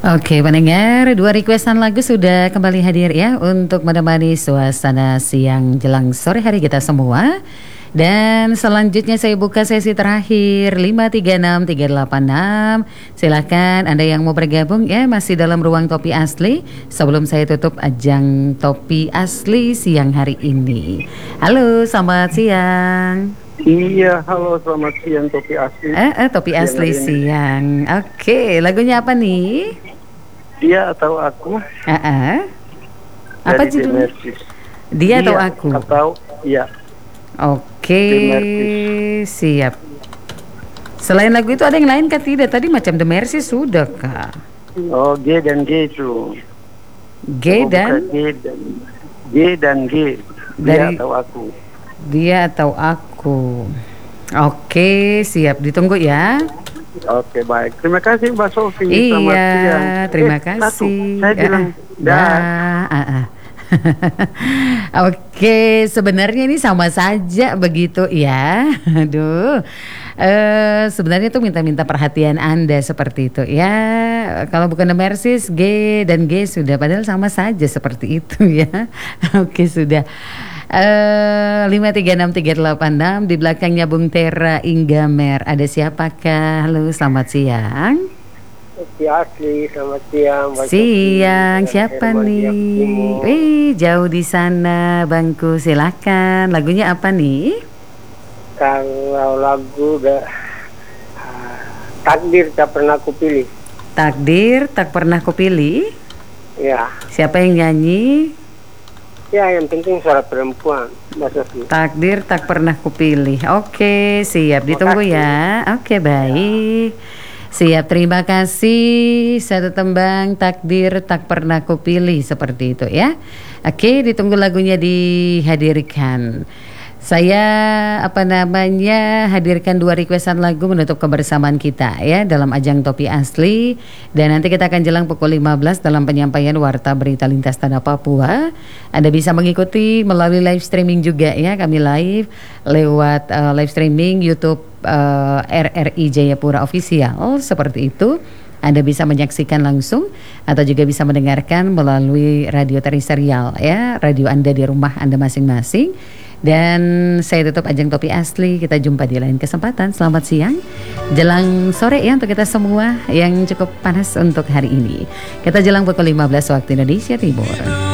Oke, pendengar, dua requestan lagu sudah kembali hadir ya untuk menemani suasana siang jelang sore hari kita semua. Dan selanjutnya saya buka sesi terakhir 536-386. Silakan Anda yang mau bergabung ya, masih dalam ruang topi asli. Sebelum saya tutup ajang topi asli siang hari ini. Halo, selamat siang. Iya, halo, selamat siang topi asli. Topi asli siang. Oke, lagunya apa nih? Dia atau aku? Apa judulnya? Dia atau aku? Atau iya. Oke, siap. Selain lagu itu ada yang lain kah? Tidak, tadi macam The Mercy sudah kah? Oh, G dan G itu. G dan? G dan G. Dia atau aku. Dia atau aku. Oke, siap. Ditunggu ya. Oke, baik. Terima kasih Mbak Sofi. Iya, terima kasih. Saya bilang dah. Oke, sebenarnya ini sama saja begitu ya. Aduh. Sebenarnya itu minta-minta perhatian Anda seperti itu ya. Kalau bukan The Mercies, G dan G sudah, padahal sama saja seperti itu ya. Oke, sudah. 536-386 di belakangnya Bung Tera Inggamer. Ada siapakah? Halo, selamat siang. Topi asli, selamat siang. Siang, siapa nih? Wih, jauh di sana, Bangku. Silakan. Lagunya apa nih? Kalau lagu Takdir Tak Pernah Kupilih. Takdir Tak Pernah Kupilih. Ya. Siapa yang nyanyi? Ya, yang penting suara perempuan. Takdir Tak Pernah Kupilih. Oke, siap. Ditunggu ya. Oke, baik. Siap, terima kasih. Satu tembang Takdir Tak Pernah Kupilih seperti itu ya. Oke, ditunggu lagunya dihadirkan. Saya hadirkan dua requestan lagu menutup kebersamaan kita ya dalam ajang topi asli. Dan nanti kita akan jelang pukul 15 dalam penyampaian Warta Berita Lintas Tanah Papua. Anda bisa mengikuti melalui live streaming juga ya. Kami live lewat live streaming YouTube RRI Jayapura Official seperti itu. Anda bisa menyaksikan langsung atau juga bisa mendengarkan melalui radio terestrial ya, radio Anda di rumah Anda masing-masing. Dan saya tutup ajang topi asli. Kita jumpa di lain kesempatan. Selamat siang jelang sore ya untuk kita semua yang cukup panas untuk hari ini. Kita jelang pukul 15 waktu Indonesia Timur.